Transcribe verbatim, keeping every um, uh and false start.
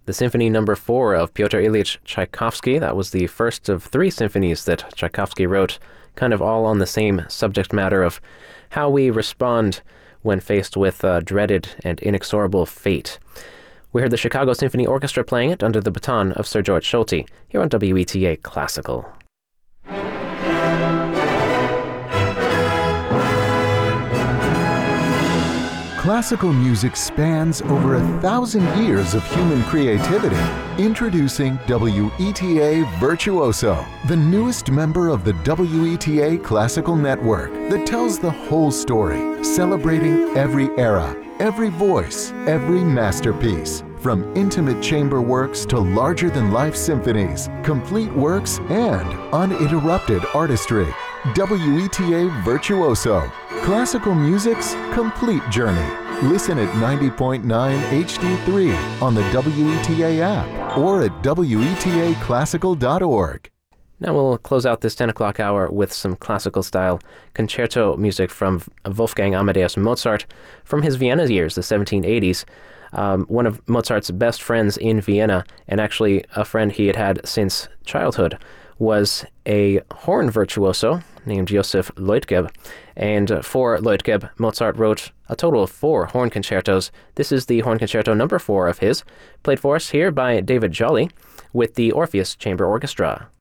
The Symphony Number Four of Pyotr Ilyich Tchaikovsky. That was the first of three symphonies that Tchaikovsky wrote, kind of all on the same subject matter of how we respond when faced with uh, dreaded and inexorable fate. We heard the Chicago Symphony Orchestra playing it under the baton of Sir George Solti, here on W E T A Classical. Classical music spans over a thousand years of human creativity. Introducing W E T A Virtuoso, the newest member of the W E T A Classical Network that tells the whole story, celebrating every era, every voice, every masterpiece. From intimate chamber works to larger-than-life symphonies, complete works, and uninterrupted artistry. W E T A Virtuoso, classical music's complete journey. Listen at ninety point nine H D three on the W E T A app or at W E T A classical dot org. Now we'll close out this ten o'clock hour with some classical-style concerto music from Wolfgang Amadeus Mozart from his Vienna years, the seventeen eighties. Um, one of Mozart's best friends in Vienna, and actually a friend he had had since childhood, was a horn virtuoso named Joseph Leutgeb. And for Leutgeb, Mozart wrote a total of four horn concertos. This is the horn concerto number four of his, played for us here by David Jolly with the Orpheus Chamber Orchestra.